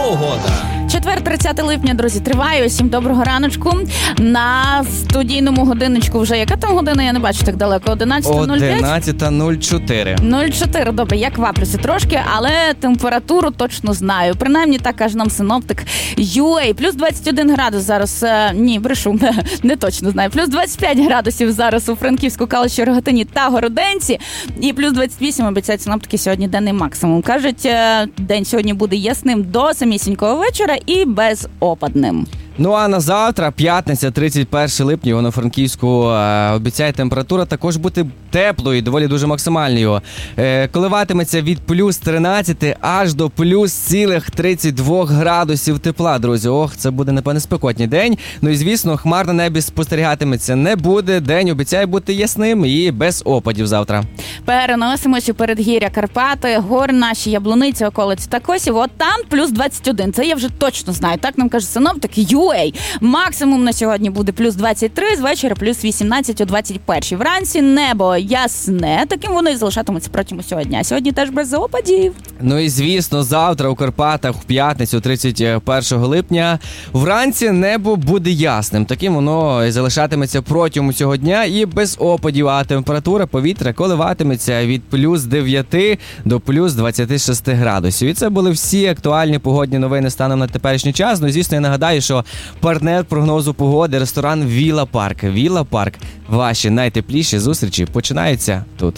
Погода. Четвер, 30 липня, друзі, триває. Усім доброго раночку. На студійному годиночку вже яка там година, я не бачу так далеко. 11:05? 11:04. 04, добре, я кваплюся трошки, але температуру точно знаю. Принаймні так каже нам синоптик UA. Плюс 21 градус зараз, ні, брешу, не точно знаю. Плюс 25 градусів зараз у Франківську, Калуші, Рогатині та Городенці. І плюс 28 обіцяють синоптики сьогодні денний максимум. Кажуть, день сьогодні буде ясним до самісінького вечора і безопадним. Ну а на завтра, п'ятниця, 31 липня, Івано-Франківську, обіцяє температура також бути теплою, доволі дуже максимальною. Коливатиметься від плюс 13 аж до плюс цілих 32 градусів тепла, друзі. Ох, це буде, напевне, спекотний день. Ну і, звісно, хмар на небі спостерігатиметься не буде. День обіцяє бути ясним і без опадів завтра. Переносимося у передгір'я Карпати, гори наші, Яблуниці, околиці та Косів. От там плюс 21. Це я вже точно знаю. Так нам каже синоптик UA. Максимум на сьогодні буде плюс 23, з вечора плюс 18 о 21. Вранці небо ясне. Таким воно і залишатиметься протягом усього дня. Сьогодні теж без опадів. Ну і, звісно, завтра у Карпатах, в п'ятницю, 31 липня, вранці небо буде ясним. Таким воно і залишатиметься протягом усього дня і без опадів, а температура повітря коливатиметься від плюс 9 до плюс 26 градусів. І це були всі актуальні погодні новини станом на теперішній час. Ну, звісно, я нагадаю, що партнер прогнозу погоди – ресторан Вілла Парк. Вілла Парк. Ваші найтепліші зустрічі починаються тут.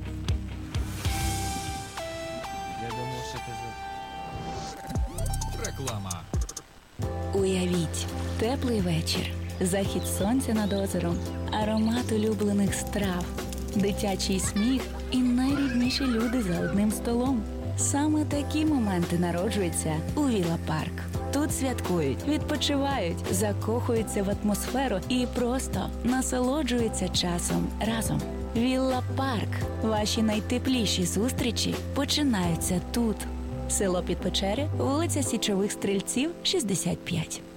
Реклама. Уявіть, теплий вечір, захід сонця над озером, аромат улюблених страв, дитячий сміх і найрідніші люди за одним столом. Саме такі моменти народжуються у Вілла Парк. Тут святкують, відпочивають, закохуються в атмосферу і просто насолоджуються часом разом. Вілла Парк. Ваші найтепліші зустрічі починаються тут. Село Підпечері, вулиця Січових Стрільців, 65.